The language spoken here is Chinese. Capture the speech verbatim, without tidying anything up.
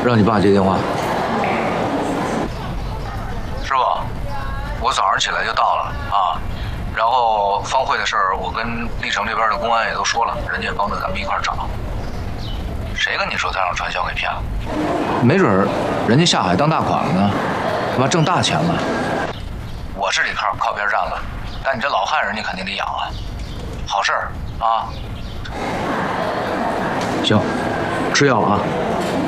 让你爸接电话。 师傅，我早上起来就到了啊。然后方慧的事儿，我跟历城这边的公安也都说了，人家也帮着咱们一块儿找。谁跟你说他让传销给骗了？ 没准儿人家下海当大款了呢，他妈挣大钱了。 我是得靠靠边站了，但你这老汉人家肯定得养啊。好事儿啊。 行，吃药了啊。